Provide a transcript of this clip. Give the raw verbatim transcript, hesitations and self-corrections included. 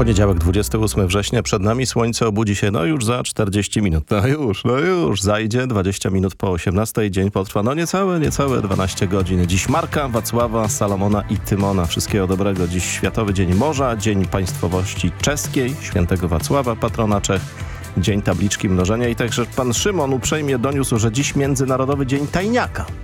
Poniedziałek, dwudziestego ósmego września, przed nami słońce obudzi się no już za czterdzieści minut. No już, no już, zajdzie dwadzieścia minut po osiemnastej, dzień potrwa no niecałe, niecałe dwanaście godzin. Dziś Marka, Wacława, Salomona i Tymona. Wszystkiego dobrego. Dziś Światowy Dzień Morza, Dzień Państwowości Czeskiej, Świętego Wacława, patrona Czech, Dzień Tabliczki Mnożenia i także pan Szymon uprzejmie doniósł, że dziś Międzynarodowy Dzień Tajniaka.